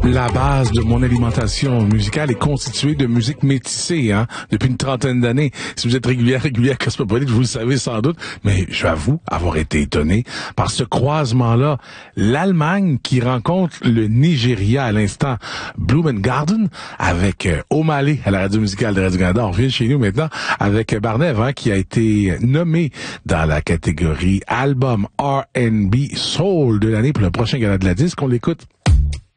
La base de mon alimentation musicale est constituée de musique métissée, depuis une trentaine d'années. Si vous êtes régulier Cosmopolite, vous le savez sans doute, mais j'avoue avoir été étonné par ce croisement-là. L'Allemagne qui rencontre le Nigeria à l'instant. Blumengarden avec O'Malley à la radio musicale de Radio-Canada. On revient chez nous maintenant avec Barnev, qui a été nommé dans la catégorie album R&B Soul de l'année pour le prochain gala de la disque. On l'écoute.